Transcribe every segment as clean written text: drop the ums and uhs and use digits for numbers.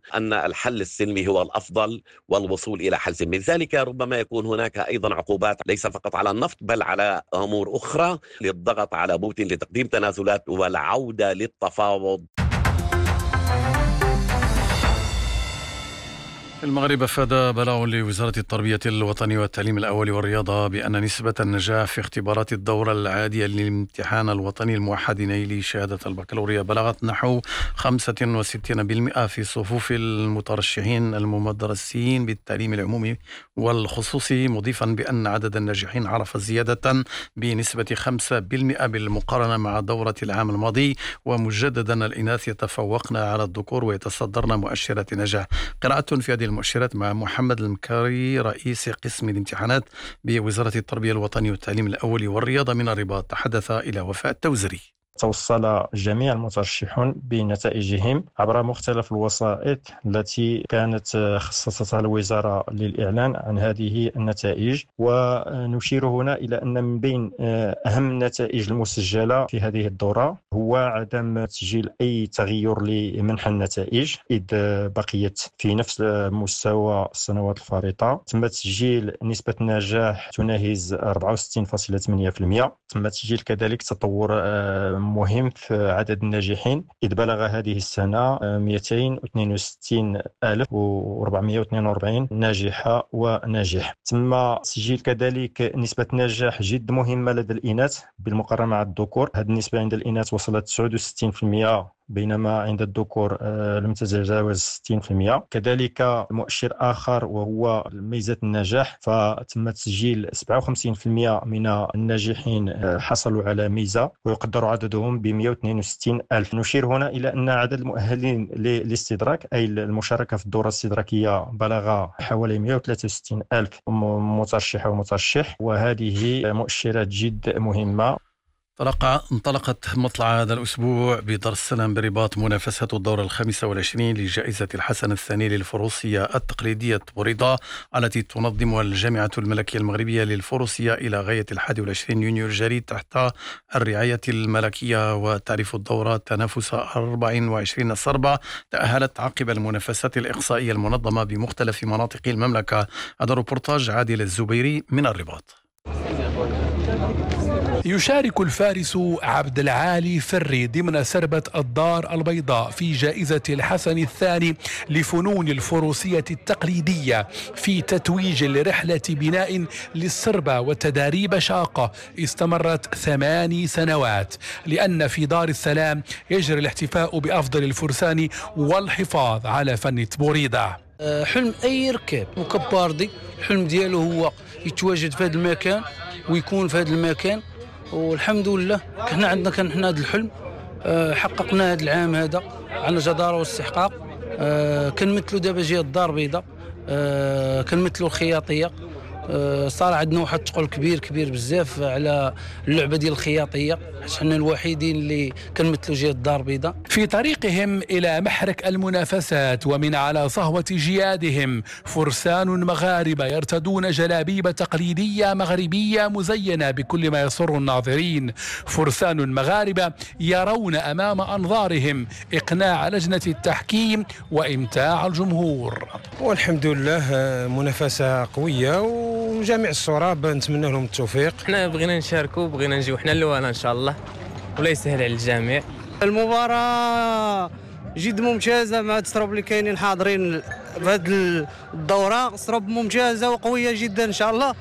أن الحل السلمي هو الأفضل والوصول إلى حل سلمي. لذلك ربما يكون هناك أيضا عقوبات ليس فقط على النفط بل على أمور أخرى للضغط على بوتين لتقديم تنازلات والعودة للتفاوض. في المغرب أفاد بلاغ لوزارة التربية الوطنية والتعليم الأول والرياضة بأن نسبة النجاح في اختبارات الدورة العادية للامتحان الوطني الموحد نيل شهادة البكالوريا بلغت نحو 65% في صفوف المترشحين المدرسين بالتعليم العمومي والخصوصي، مضيفا بأن عدد الناجحين عرف زيادة بنسبة 5% بالمقارنة مع دورة العام الماضي، ومجددا الإناث يتفوقن على الذكور ويتصدرن مؤشرات النجاح. قراءة في هذه المؤشرات مع محمد المكاري رئيس قسم الامتحانات بوزارة التربية الوطنية والتعليم الأول والرياضة من الرباط، تحدث إلى وفاء التوزري. توصل جميع المترشحون بنتائجهم عبر مختلف الوسائط التي كانت خصصتها الوزارة للإعلان عن هذه النتائج، ونشير هنا إلى أن من بين أهم النتائج المسجلة في هذه الدورة هو عدم تسجيل أي تغير لمنح النتائج، إذ بقيت في نفس مستوى السنوات الفارطة. تم تسجيل نسبة نجاح تناهز 64.8%. تم تسجيل كذلك تطور مهم في عدد الناجحين، إذ بلغ هذه السنة 262,442 ناجحة وناجح. تم تسجيل كذلك نسبة نجاح جد مهمة لدى الإناث بالمقارنة مع الذكور. هذه النسبة عند الإناث وصلت 69%، بينما عند الذكور لم تتجاوز 60%. كذلك مؤشر آخر وهو ميزة النجاح، فتم تسجيل 57% من الناجحين حصلوا على ميزة ويقدر عددهم ب 162,000. نشير هنا إلى أن عدد المؤهلين للاستدراك أي المشاركة في الدورة الاستدراكية بلغ حوالي 163,000 مترشحة ومترشح، وهذه مؤشرات جد مهمة. انطلقت مطلع هذا الأسبوع بدار السلام برباط منافسة الدورة 25 لجائزة الحسن الثاني للفروسية التقليدية بوريضة، التي تنظمها الجامعة الملكية المغربية للفروسية إلى غاية 21 يونيو الجاري تحت الرعاية الملكية. وتعرف الدورة تنافس 24 صربة تأهلت عقب المنافسات الإقصائية المنظمة بمختلف مناطق المملكة. هذا روبورتاج عادل الزبيري من الرباط. يشارك الفارس عبد العالي فري ضمن سربة الدار البيضاء في جائزة الحسن الثاني لفنون الفروسية التقليدية في تتويج لرحلة بناء للسربة وتداريب شاقة استمرت 8 سنوات، لأن في دار السلام يجري الاحتفاء بأفضل الفرسان والحفاظ على فن بوريضة. حلم أي ركاب مكباردي الحلم دياله هو يتواجد في هذا المكان ويكون في هذا المكان، والحمد لله كنا عندنا هذا الحلم حققنا هذا العام هذا على جدارة واستحقاق. كنمثلوا دابا جهة الدار البيضاء، كنمثلوا الخياطية. صار عندنا واحد الثقل كبير بزاف على اللعبه ديال الخياطيه، حنا الوحيدين اللي كنمثلوا جهه الدار البيضاء. في طريقهم الى محرك المنافسات ومن على صهوه جيادهم فرسان مغاربه يرتدون جلابيب تقليديه مغربيه مزينه بكل ما يسر الناظرين. فرسان مغاربه يرون امام انظارهم اقناع لجنه التحكيم وامتاع الجمهور. والحمد لله منافسه قويه وجميع الصراب نتمنى لهم التوفيق. احنا بغينا نشاركوا، بغينا نجيو حنا الاول ان شاء الله، ولا يسهل على الجميع. المباراة جد ممتازة مع السراب اللي كاينين حاضرين في هذه الدورة، سراب ممتازة وقوية جدا ان شاء الله.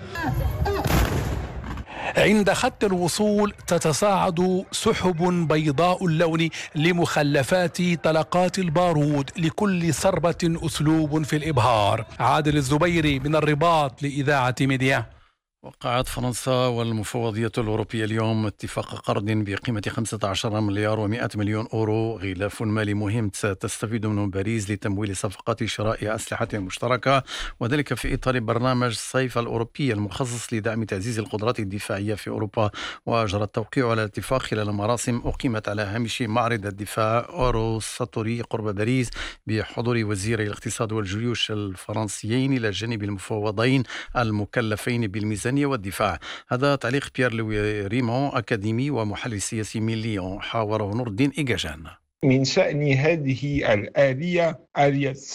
عند خط الوصول تتصاعد سحب بيضاء اللون لمخلفات طلقات البارود، لكل صربة أسلوب في الإبهار. عادل الزبيري من الرباط لإذاعة ميديا. وقعت فرنسا والمفوضية الأوروبية اليوم اتفاق قرض بقيمة 15 مليار و100 مليون أورو، غلاف مالي مهم ستستفيد منه باريس لتمويل صفقات شراء أسلحة مشتركة، وذلك في إطار برنامج الصيف الأوروبي المخصص لدعم تعزيز القدرات الدفاعية في أوروبا. وجرى التوقيع على الاتفاق خلال مراسم أقيمت على هامش معرض الدفاع أورو ساتوري قرب باريس بحضور وزيري الاقتصاد والجيوش الفرنسيين إلى جانب المفوضين المكلفين بالميزانية والدفاع. هذا تعليق بيير لوي ريمون أكاديمي ومحلل سياسي من ليون، حاوره نور الدين إيجاجان. من شأن هذه الآلية